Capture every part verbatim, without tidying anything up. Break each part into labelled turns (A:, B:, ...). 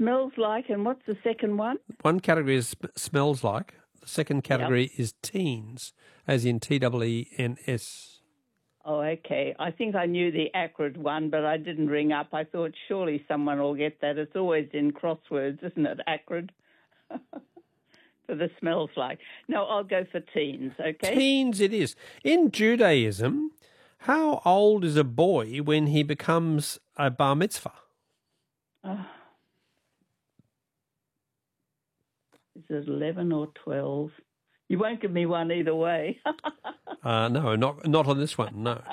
A: smells like, and what's the second one?
B: One category is sp- smells like. The second category
A: Yep.
B: is teens, as in T E E N S.
A: Oh, okay. I think I knew the acrid one, but I didn't ring up. I thought surely someone will get that. It's always in crosswords, isn't it, acrid? For the smells like. No, I'll go for teens, okay?
B: Teens it is. In Judaism, how old is a boy when he becomes a bar mitzvah?
A: Uh, is it eleven or twelve? You won't give me one either way.
B: uh, no, not not on this one, no.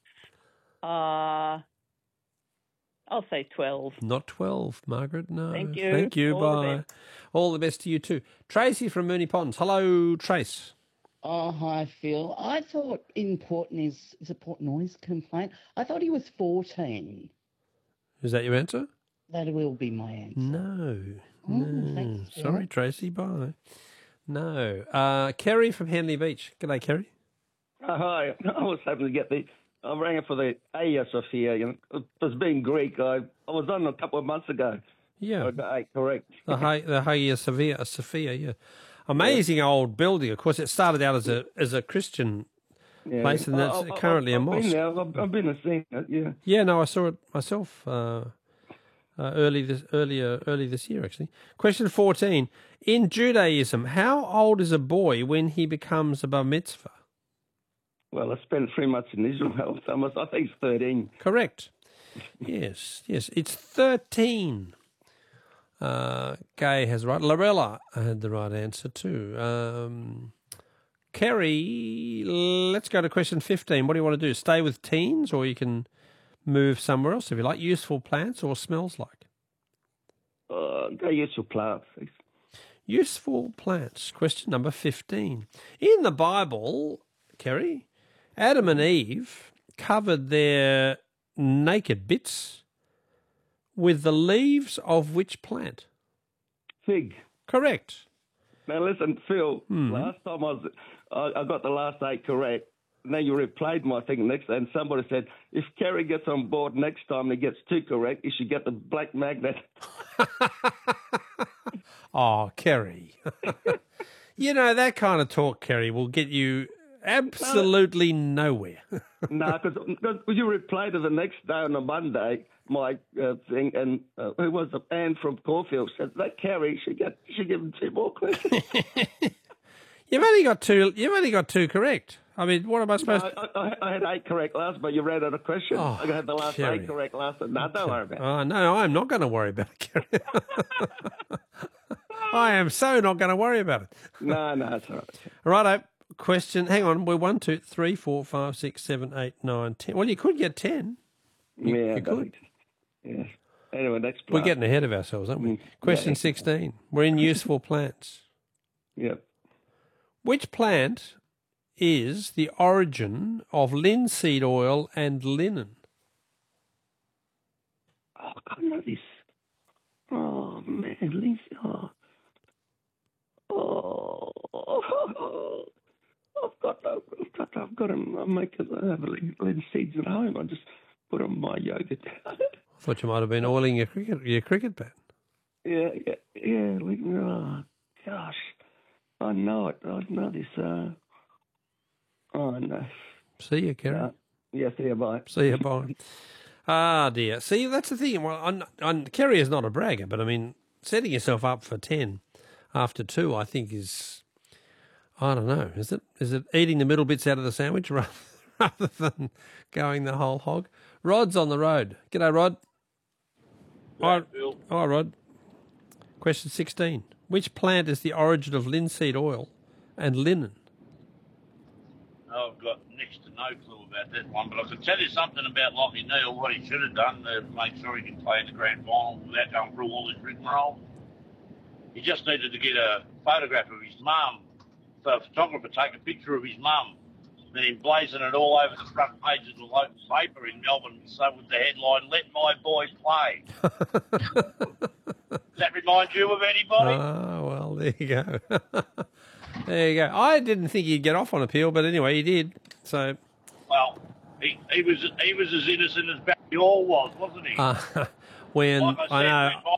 A: uh, I'll say twelve.
B: Not twelve, Margaret, no.
A: Thank you.
B: Thank you,
A: All
B: bye.
A: the best.
B: All the best to you too. Tracy from Mooney Ponds. Hello, Trace.
C: Oh, hi, Phil. I thought in Port Noise, is it Port Noise complaint? I thought he was fourteen.
B: Is that your answer?
C: That will be my answer.
B: No.
C: Oh,
B: no.
C: thanks, Phil.
B: Sorry, Tracy, bye. No. Uh, Kerry from Henley Beach. G'day, Kerry.
D: Oh, hi. I was hoping to get the. I rang it for the Hagia Sophia. You know, as being Greek, I, I was on a couple of months ago.
B: Yeah.
D: I got eight correct.
B: The, ha- the Hagia Sophia, Sophia, yeah. Amazing old building. Of course, it started out as a as a Christian
D: Yeah.
B: place, and that's
D: I- I-
B: currently
D: I've
B: a mosque.
D: Been there. I've, I've been to see it. Yeah.
B: Yeah, no, I saw it myself uh, uh, early this earlier early this year, actually. Question fourteen: in Judaism, how old is a boy when he becomes a bar mitzvah?
D: Well, I spent three months in Israel, so I, must, I think it's thirteen.
B: Correct. Yes, yes, it's thirteen. Uh, Gay has right. Lorella had the right answer too. Um, Kerry, let's go to question fifteen. What do you want to do? Stay with teens, or you can move somewhere else if you like. Useful plants or smells like?
D: Uh, go use your plants. please.
B: Useful plants. Question number fifteen. In the Bible, Kerry, Adam and Eve covered their naked bits with the leaves of which plant?
D: Fig.
B: Correct.
D: Now listen, Phil.
B: Hmm.
D: Last time I was, I, I got the last eight correct. And then you replayed my thing next, and somebody said if Kerry gets on board next time and he gets two correct, he should get the black magnet.
B: Oh, Kerry. You know, that kind of talk, Kerry, will get you absolutely nowhere.
D: No, because you replayed it the next day on a Monday, my uh, thing, and uh, who was it? Anne from Caulfield said that Kerry should get should give him two more questions.
B: You've only got two. You've only got two correct. I mean, what am I supposed
D: No,
B: to?
D: I, I, I had eight correct last, but you ran out of questions.
B: Oh,
D: I had the last
B: Kerry.
D: eight correct last. No, don't worry about it.
B: Oh no, I'm not going to worry about it, Kerry. I am so not going to worry about it.
D: No, no, it's all right.
B: Righto. Question. Hang on. We're one, two, three, four, five, six, seven, eight, nine, ten. Well, you could get ten. You,
D: Yeah,
B: you
D: but-
B: could.
D: Yeah. Anyway, next
B: We're
D: part.
B: getting ahead of ourselves, aren't we?
D: Mm,
B: Question
D: yeah.
B: sixteen. We're in useful plants.
D: Yep.
B: Which plant is the origin of linseed oil and linen?
D: Oh, I can't know this. Oh, man, Lindsay. Oh. Oh. I've got, I've got, I've got them. I make it, I have linen seeds at home. I just put them in my yogurt.
B: I thought you might have been oiling your cricket your cricket bat.
D: yeah, yeah, yeah. We, oh, gosh. I know it. I know this. Uh, oh, no.
B: See you, Kerry.
D: Uh, yeah, see you, bye.
B: See you, bye. Ah, dear. See, that's the thing. Well, I'm, I'm, Kerry is not a bragger, but I mean, setting yourself up for ten after two, I think is, I don't know, is it? Is it eating the middle bits out of the sandwich rather, rather than going the whole hog? Rod's on the road. G'day, Rod. Hi, hi, Rod. Question sixteen. Which plant is the origin of linseed oil and linen?
E: Oh, I've got next to no clue about that one, but I can tell you something about Lockie Neal, what he should have done to make sure he can play in the grand final without going through all this rigmarole. He just needed to get a photograph of his mum, so a photographer take a picture of his mum, then emblazon it all over the front page of the local paper in Melbourne, so with the headline, "Let my boy play." Does that remind you of anybody?
B: Ah, well, there you go. There you go. I didn't think he'd get off on appeal, but anyway, he did. So,
E: Well, he, he was he was as innocent as Barry Hall was, wasn't he?
B: uh, when
E: Like I
B: I
E: said,
B: know,
E: when